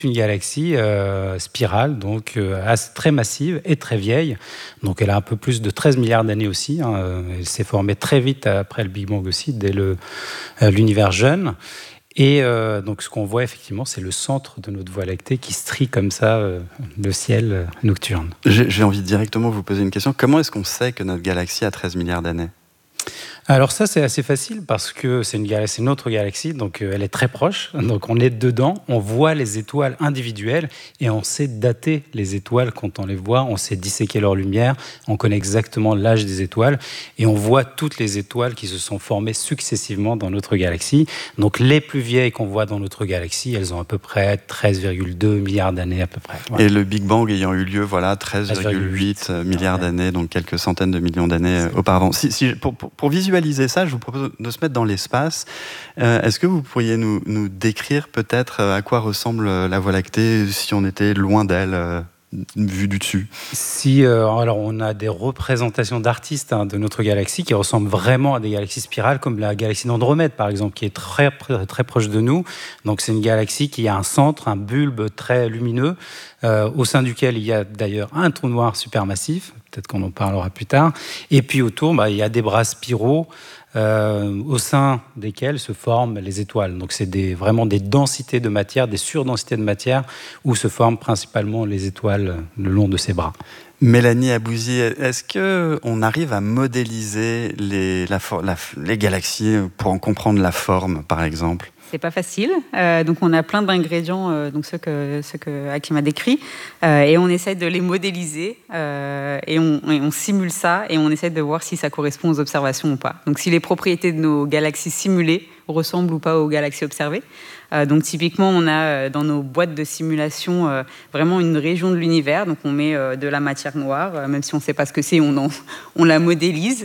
une galaxie spirale, donc très massive et très vieille. Donc elle a un peu plus de 13 milliards d'années aussi. Elle s'est formée très vite après le Big Bang aussi, dès l'univers jeune. Et donc ce qu'on voit effectivement, c'est le centre de notre Voie lactée qui strie comme ça le ciel nocturne. J'ai envie de directement vous poser une question. Comment est-ce qu'on sait que notre galaxie a 13 milliards d'années ? Alors ça, c'est assez facile parce que c'est une autre galaxie, donc elle est très proche. Donc on est dedans, on voit les étoiles individuelles et on sait dater les étoiles quand on les voit. On sait disséquer leur lumière, on connaît exactement l'âge des étoiles et on voit toutes les étoiles qui se sont formées successivement dans notre galaxie. Donc les plus vieilles qu'on voit dans notre galaxie, elles ont à peu près 13,2 milliards d'années à peu près. Voilà. Et le Big Bang ayant eu lieu, 13,8 milliards d'années, donc quelques centaines de millions d'années auparavant. Pour visualiser ça, je vous propose de se mettre dans l'espace. Est-ce que vous pourriez nous décrire peut-être à quoi ressemble la Voie lactée si on était loin d'elle, vue du dessus ? Alors on a des représentations d'artistes de notre galaxie qui ressemblent vraiment à des galaxies spirales, comme la galaxie d'Andromède par exemple, qui est très, très proche de nous. Donc c'est une galaxie qui a un centre, un bulbe très lumineux, au sein duquel il y a d'ailleurs un trou noir supermassif. Peut-être qu'on en parlera plus tard. Et puis autour, il y a des bras spiraux au sein desquels se forment les étoiles. Donc c'est vraiment des densités de matière, des surdensités de matière, où se forment principalement les étoiles le long de ces bras. Mélanie Abouzi, est-ce qu'on arrive à modéliser les galaxies pour en comprendre la forme, par exemple ? C'est pas facile. Donc on a plein d'ingrédients, donc ceux que Hakim a décrits, et on essaie de les modéliser et on simule ça et on essaie de voir si ça correspond aux observations ou pas. Donc si les propriétés de nos galaxies simulées ressemblent ou pas aux galaxies observées. Donc typiquement on a dans nos boîtes de simulation vraiment une région de l'univers. Donc on met de la matière noire, même si on ne sait pas ce que c'est, on la modélise.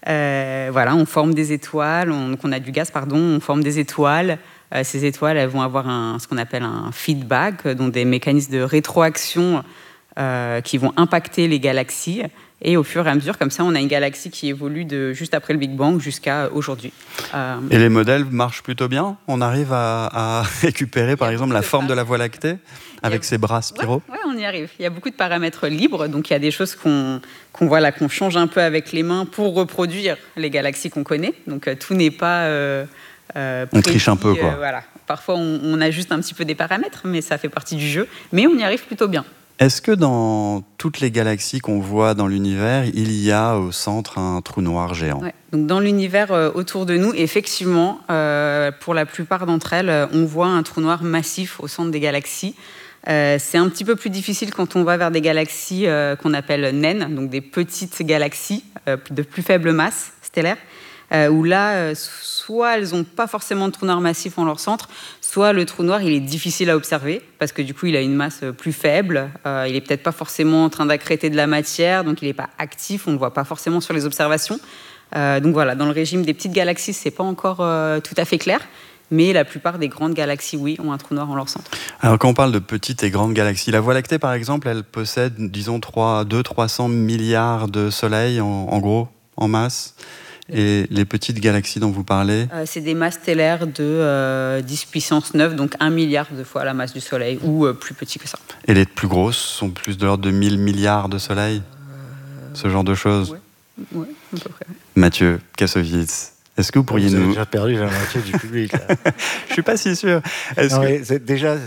On forme des étoiles, on a du gaz, on forme des étoiles. Ces étoiles, elles vont avoir ce qu'on appelle un feedback, donc des mécanismes de rétroaction qui vont impacter les galaxies. Et au fur et à mesure, comme ça, on a une galaxie qui évolue de juste après le Big Bang jusqu'à aujourd'hui. Et les modèles marchent plutôt bien ? On arrive à récupérer, par exemple, la forme de la Voie lactée avec ses bras spiraux ? Oui, on y arrive. Il y a beaucoup de paramètres libres. Donc, il y a des choses qu'on change un peu avec les mains pour reproduire les galaxies qu'on connaît. Donc, tout n'est pas... on triche un peu, quoi. Parfois, on ajuste un petit peu des paramètres, mais ça fait partie du jeu. Mais on y arrive plutôt bien. Est-ce que dans toutes les galaxies qu'on voit dans l'univers, il y a au centre un trou noir géant ? Ouais. Donc dans l'univers autour de nous, effectivement, pour la plupart d'entre elles, on voit un trou noir massif au centre des galaxies. C'est un petit peu plus difficile quand on va vers des galaxies qu'on appelle naines, donc des petites galaxies de plus faible masse stellaire, où là, soit elles n'ont pas forcément de trou noir massif en leur centre, soit le trou noir il est difficile à observer parce que du coup il a une masse plus faible, il n'est peut-être pas forcément en train d'accréter de la matière, donc il n'est pas actif, on ne le voit pas forcément sur les observations. Donc voilà, dans le régime des petites galaxies, c'est pas encore tout à fait clair, mais la plupart des grandes galaxies, oui, ont un trou noir en leur centre. Alors quand on parle de petites et grandes galaxies, la Voie lactée par exemple, elle possède, disons, 200-300 milliards de soleils en gros, en masse. Et les petites galaxies dont vous parlez ? C'est des masses stellaires de 10 puissance 9, donc 1 milliard de fois la masse du Soleil, ou plus petit que ça. Et les plus grosses sont plus de l'ordre de 1000 milliards de soleils ? Ce genre de choses ? Oui, à peu près. Mathieu Kassovitz, est-ce que vous pourriez Vous nous... avez déjà perdu la moitié du public, là. Je suis pas si sûr. Non, mais déjà,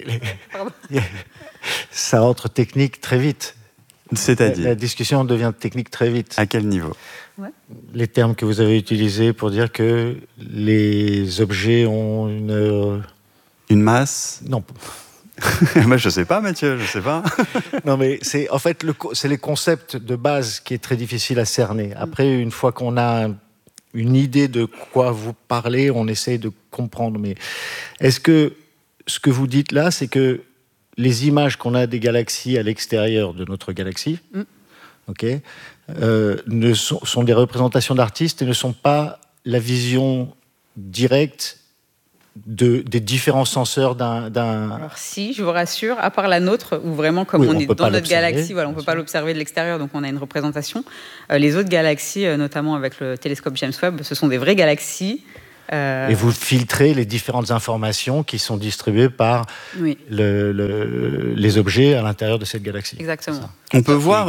ça rentre technique très vite. C'est-à-dire ? La discussion devient technique très vite. À quel niveau ? Les termes que vous avez utilisés pour dire que les objets ont une masse ? Non. Moi, je sais pas, Mathieu, je sais pas. Non, mais c'est les concepts de base qui est très difficile à cerner. Après, une fois qu'on a une idée de quoi vous parlez, on essaye de comprendre. Mais est-ce que ce que vous dites là, c'est que les images qu'on a des galaxies à l'extérieur de notre galaxie, sont des représentations d'artistes et ne sont pas la vision directe des différents senseurs d'un... Alors si, je vous rassure, à part la nôtre, où vraiment comme on est dans notre galaxie, on ne peut pas l'observer de l'extérieur, donc on a une représentation. Les autres galaxies, notamment avec le télescope James Webb, ce sont des vraies galaxies Et vous filtrez les différentes informations qui sont distribuées par les objets à l'intérieur de cette galaxie. Exactement. On peut voir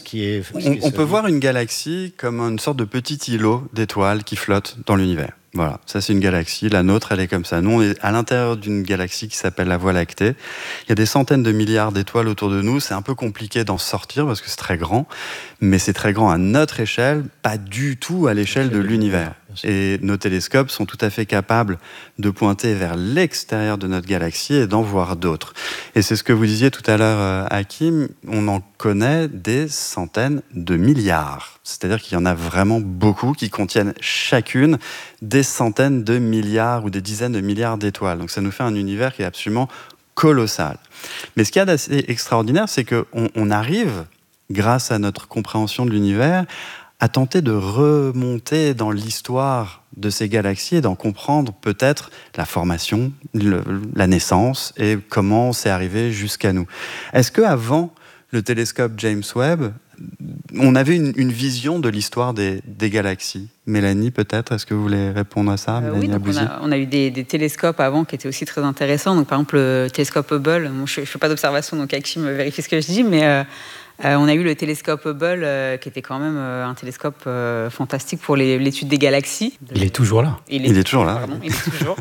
une galaxie comme une sorte de petit îlot d'étoiles qui flotte dans l'univers. Voilà, ça c'est une galaxie, la nôtre elle est comme ça. Nous on est à l'intérieur d'une galaxie qui s'appelle la Voie lactée. Il y a des centaines de milliards d'étoiles autour de nous, c'est un peu compliqué d'en sortir parce que c'est très grand, mais c'est très grand à notre échelle, pas du tout à l'échelle de l'univers. Et nos télescopes sont tout à fait capables de pointer vers l'extérieur de notre galaxie et d'en voir d'autres. Et c'est ce que vous disiez tout à l'heure, Hakim, on en connaît des centaines de milliards. C'est-à-dire qu'il y en a vraiment beaucoup qui contiennent chacune des centaines de milliards ou des dizaines de milliards d'étoiles. Donc ça nous fait un univers qui est absolument colossal. Mais ce qu'il y a d'assez extraordinaire, c'est qu'on arrive, grâce à notre compréhension de l'univers, à tenter de remonter dans l'histoire de ces galaxies et d'en comprendre peut-être la formation, la naissance et comment c'est arrivé jusqu'à nous. Est-ce qu'avant le télescope James Webb, on avait une vision de l'histoire des galaxies? Mélanie, peut-être, est-ce que vous voulez répondre à ça? Oui, donc on a eu des télescopes avant qui étaient aussi très intéressants. Donc, par exemple, le télescope Hubble, je ne fais pas d'observation, donc Hakim vérifie ce que je dis, mais on a eu le télescope Hubble qui était quand même un télescope fantastique pour l'étude des galaxies. Il est toujours là. Il est toujours là. Pardon, il est toujours.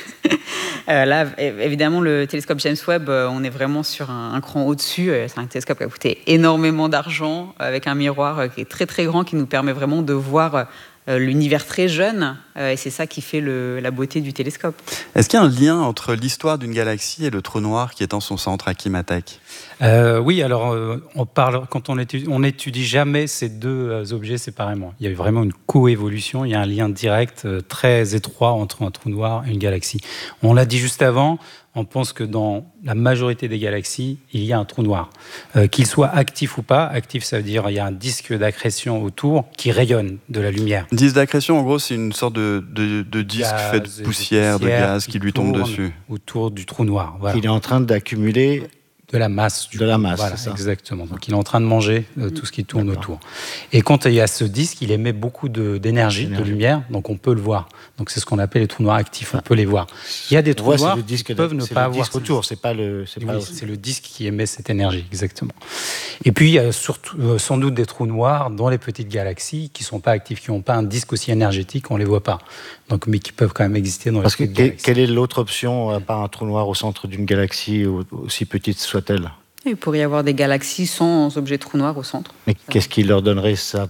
Là, évidemment, le télescope James Webb, on est vraiment sur un cran au-dessus. C'est un télescope qui a coûté énormément d'argent, avec un miroir qui est très très grand, qui nous permet vraiment de voir l'univers très jeune, et c'est ça qui fait la beauté du télescope. Est-ce qu'il y a un lien entre l'histoire d'une galaxie et le trou noir qui est en son centre, Hakim Attek? Oui, alors quand on étudie jamais ces deux objets séparément. Il y a vraiment une coévolution, il y a un lien direct très étroit entre un trou noir et une galaxie. On l'a dit juste avant, on pense que dans la majorité des galaxies, il y a un trou noir. Qu'il soit actif ou pas, actif ça veut dire qu'il y a un disque d'accrétion autour qui rayonne de la lumière. Disque d'accrétion, en gros, c'est une sorte de disque fait de poussière, de gaz qui lui tombe dessus. Autour du trou noir. Voilà. Il est en train d'accumuler de la masse. Voilà, c'est ça. Exactement. Donc il est en train de manger tout ce qui tourne autour. Et quand il y a ce disque, il émet beaucoup d'énergie, de lumière, donc on peut le voir. Donc c'est ce qu'on appelle les trous noirs actifs, on peut les voir. Il y a des trous noirs qui peuvent ne pas avoir... C'est le disque autour, c'est pas le... c'est le disque qui émet cette énergie, exactement. Et puis il y a surtout, sans doute des trous noirs dans les petites galaxies qui ne sont pas actifs, qui n'ont pas un disque aussi énergétique, on ne les voit pas. Donc, mais qui peuvent quand même exister dans les petites galaxies. Quelle est l'autre option, à part un trou noir au centre d'une galaxie, aussi petite soit-elle? Il pourrait y avoir des galaxies sans objet trou noir au centre. Mais qu'est-ce qui leur donnerait sa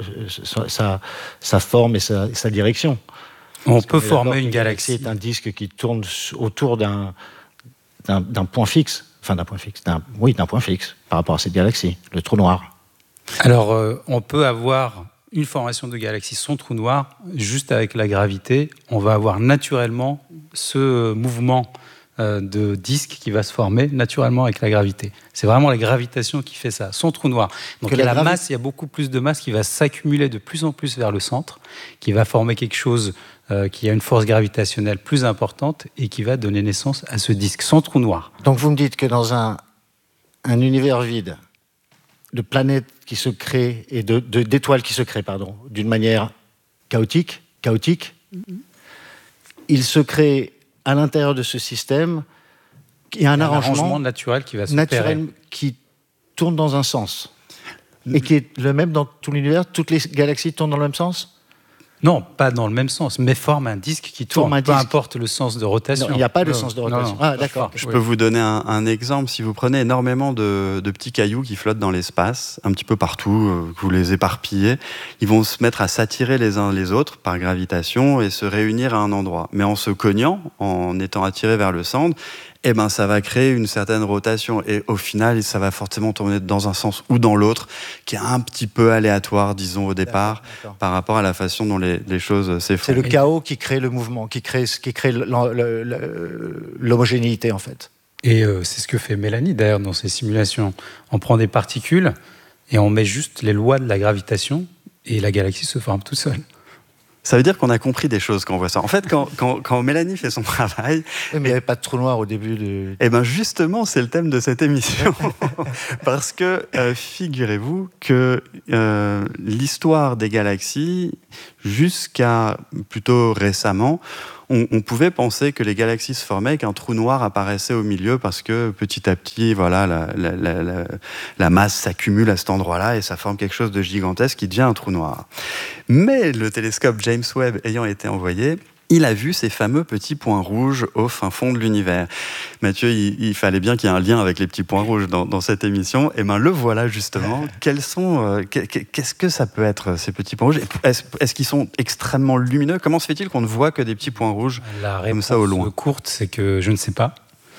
forme et sa direction? On peut former une galaxie. C'est un disque qui tourne autour d'un point fixe. Enfin, d'un point fixe. D'un point fixe par rapport à cette galaxie, le trou noir. Alors, on peut avoir une formation de galaxie sans trou noir juste avec la gravité. On va avoir naturellement ce mouvement de disque qui va se former naturellement avec la gravité. C'est vraiment la gravitation qui fait ça, sans trou noir. Donc il y a la masse, il y a beaucoup plus de masse qui va s'accumuler de plus en plus vers le centre, qui va former quelque chose qui a une force gravitationnelle plus importante et qui va donner naissance à ce disque sans trou noir. Donc vous me dites que dans un univers vide, de planètes qui se créent et d'étoiles qui se créent, d'une manière chaotique, il se crée à l'intérieur de ce système, il y a un arrangement naturel qui va s'opérer, qui tourne dans un sens et qui est le même dans tout l'univers. Toutes les galaxies tournent dans le même sens? Non, pas dans le même sens, mais forme un disque qui tourne, peu importe le sens de rotation. Non, il n'y a pas de sens de rotation. Non, d'accord. Je peux vous donner un exemple. Si vous prenez énormément de petits cailloux qui flottent dans l'espace, un petit peu partout, que vous les éparpillez, ils vont se mettre à s'attirer les uns les autres par gravitation et se réunir à un endroit. Mais en se cognant, en étant attirés vers le centre, ça va créer une certaine rotation. Et au final, ça va forcément tourner dans un sens ou dans l'autre, qui est un petit peu aléatoire, disons, au départ, par rapport à la façon dont les choses s'effondrent. C'est le chaos qui crée le mouvement, qui crée l'homogénéité, en fait. Et c'est ce que fait Mélanie, d'ailleurs, dans ses simulations. On prend des particules et on met juste les lois de la gravitation et la galaxie se forme tout seul. Ça veut dire qu'on a compris des choses quand on voit ça. En fait, quand Mélanie fait son travail... Oui, mais il n'y avait pas de trou noir au début de... Eh bien, justement, c'est le thème de cette émission. Parce que, figurez-vous que l'histoire des galaxies, jusqu'à plutôt récemment, on pouvait penser que les galaxies se formaient, qu'un trou noir apparaissait au milieu parce que petit à petit, voilà, la masse s'accumule à cet endroit-là et ça forme quelque chose de gigantesque qui devient un trou noir. Mais le télescope James Webb ayant été envoyé, il a vu ces fameux petits points rouges au fin fond de l'univers. Mathieu, il fallait bien qu'il y ait un lien avec les petits points rouges dans cette émission. Et bien, le voilà justement. Qu'est-ce que ça peut être, ces petits points rouges? Est-ce qu'ils sont extrêmement lumineux? Comment se fait-il qu'on ne voit que des petits points rouges comme ça au loin? La réponse courte, c'est que je ne sais pas.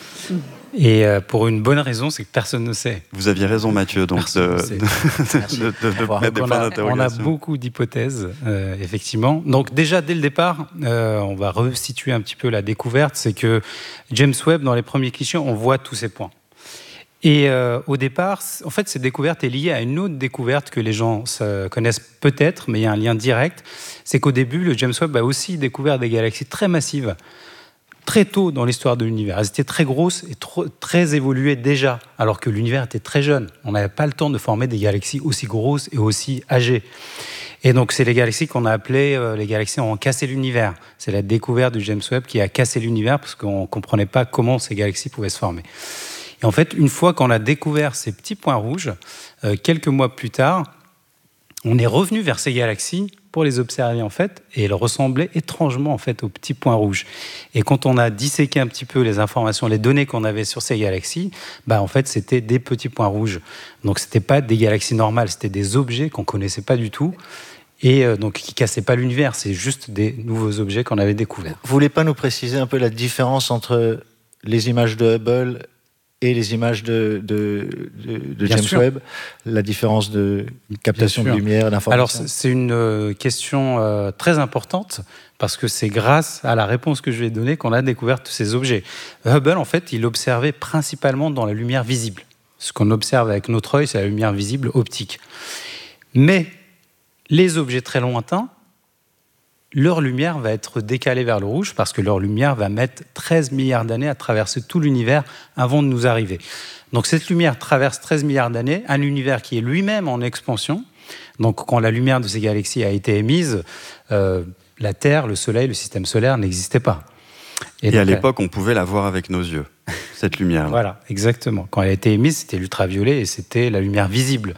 Et pour une bonne raison, c'est que personne ne sait. Vous aviez raison, Mathieu, donc de mettre des points d'interrogation. On a beaucoup d'hypothèses, effectivement. Donc déjà, dès le départ, on va resituer un petit peu la découverte. C'est que James Webb, dans les premiers clichés, on voit tous ces points. Et au départ, en fait, cette découverte est liée à une autre découverte que les gens connaissent peut-être, mais il y a un lien direct. C'est qu'au début, le James Webb a aussi découvert des galaxies très massives, très tôt dans l'histoire de l'univers. Elles étaient très grosses et très évoluées déjà, alors que l'univers était très jeune. On n'avait pas le temps de former des galaxies aussi grosses et aussi âgées. Et donc, c'est les galaxies qu'on a appelées les galaxies ont cassé l'univers. C'est la découverte du James Webb qui a cassé l'univers parce qu'on ne comprenait pas comment ces galaxies pouvaient se former. Et en fait, une fois qu'on a découvert ces petits points rouges, quelques mois plus tard, on est revenu vers ces galaxies pour les observer en fait, et elles ressemblaient étrangement en fait aux petits points rouges. Et quand on a disséqué un petit peu les informations, les données qu'on avait sur ces galaxies, en fait c'était des petits points rouges. Donc c'était pas des galaxies normales, c'était des objets qu'on connaissait pas du tout et donc qui cassaient pas l'univers. C'est juste des nouveaux objets qu'on avait découverts. Vous voulez pas nous préciser un peu la différence entre les images de Hubble et les images de James Webb, la différence de captation de lumière, d'information? Alors, c'est une question très importante, parce que c'est grâce à la réponse que je vais donner qu'on a découvert tous ces objets. Hubble, en fait, il observait principalement dans la lumière visible. Ce qu'on observe avec notre œil, c'est la lumière visible optique. Mais les objets très lointains, leur lumière va être décalée vers le rouge parce que leur lumière va mettre 13 milliards d'années à traverser tout l'univers avant de nous arriver. Donc cette lumière traverse 13 milliards d'années, un univers qui est lui-même en expansion. Donc quand la lumière de ces galaxies a été émise, la Terre, le Soleil, le système solaire n'existaient pas. Et à l'époque, on pouvait la voir avec nos yeux, cette lumière. Voilà, exactement. Quand elle a été émise, c'était l'ultraviolet et c'était la lumière visible.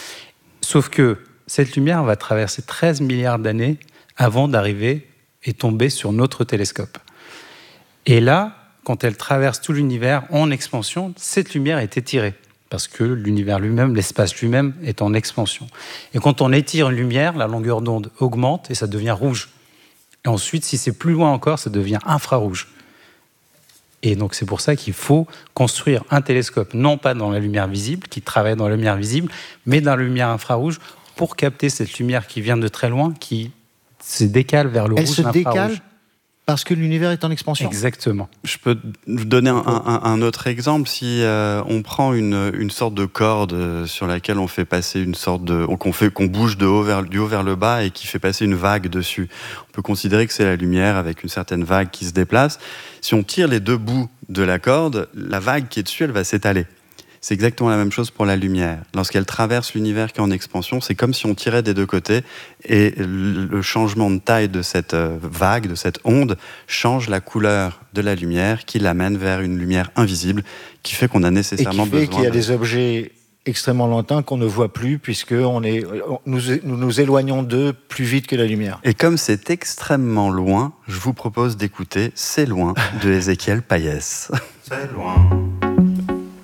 Sauf que cette lumière va traverser 13 milliards d'années avant d'arriver et tomber sur notre télescope. Et là, quand elle traverse tout l'univers en expansion, cette lumière est étirée, parce que l'univers lui-même, l'espace lui-même est en expansion. Et quand on étire une lumière, la longueur d'onde augmente et ça devient rouge. Et ensuite, si c'est plus loin encore, ça devient infrarouge. Et donc c'est pour ça qu'il faut construire un télescope, non pas dans la lumière visible, qui travaille dans la lumière visible, mais dans la lumière infrarouge, pour capter cette lumière qui vient de très loin, qui se décale vers le rouge. Elle se décale parce que l'univers est en expansion. Exactement. Je peux vous donner un autre exemple. Si on prend une sorte de corde sur laquelle on fait passer une sorte de... qu'on bouge du haut vers le bas et qui fait passer une vague dessus, on peut considérer que c'est la lumière avec une certaine vague qui se déplace. Si on tire les deux bouts de la corde, la vague qui est dessus, elle va s'étaler. C'est exactement la même chose pour la lumière. Lorsqu'elle traverse l'univers qui est en expansion, c'est comme si on tirait des deux côtés et le changement de taille de cette vague, de cette onde, change la couleur de la lumière qui l'amène vers une lumière invisible qui fait qu'on a nécessairement besoin... Et qui fait qu'il y a des objets extrêmement lointains qu'on ne voit plus puisque nous éloignons d'eux plus vite que la lumière. Et comme c'est extrêmement loin, je vous propose d'écouter « C'est loin » de Ézéchiel Payès. C'est loin.